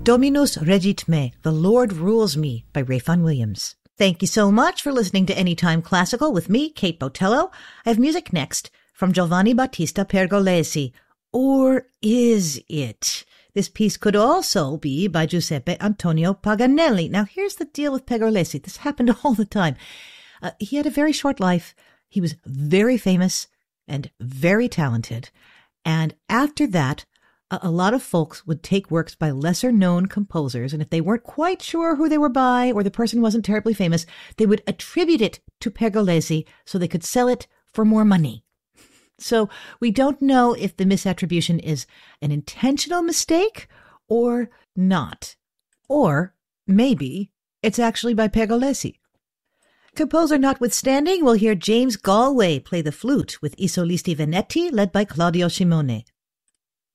Dominus Regit Me, The Lord Rules Me by Ralph Vaughan Williams. Thank you so much for listening to Anytime Classical with me, Kate Botello. I have music next from Giovanni Battista Pergolesi. Or is it? This piece could also be by Giuseppe Antonio Paganelli. Now, here's the deal with Pergolesi. This happened all the time. He had a very short life. He was very famous and very talented. And after that, a lot of folks would take works by lesser-known composers, and if they weren't quite sure who they were by or the person wasn't terribly famous, they would attribute it to Pergolesi so they could sell it for more money. So we don't know if the misattribution is an intentional mistake or not. Or maybe it's actually by Pergolesi. Composer notwithstanding, we'll hear James Galway play the flute with I Solisti Veneti led by Claudio Scimone.